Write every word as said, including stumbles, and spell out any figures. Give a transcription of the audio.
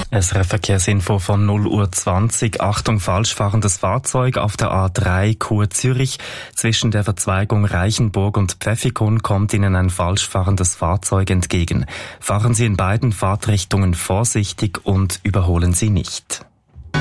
S R F Verkehrsinfo von null Uhr zwanzig. Achtung, falsch fahrendes Fahrzeug auf der A drei Chur Zürich. Zwischen der Verzweigung Reichenburg und Pfäffikon kommt Ihnen ein falsch fahrendes Fahrzeug entgegen. Fahren Sie in beiden Fahrtrichtungen vorsichtig und überholen Sie nicht.